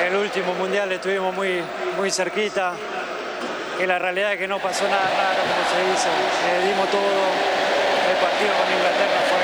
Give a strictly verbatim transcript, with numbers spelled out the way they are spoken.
el último mundial estuvimos muy, muy cerquita, que la realidad es que no pasó nada raro, como se dice, le dimos todo. El partido con Inglaterra fue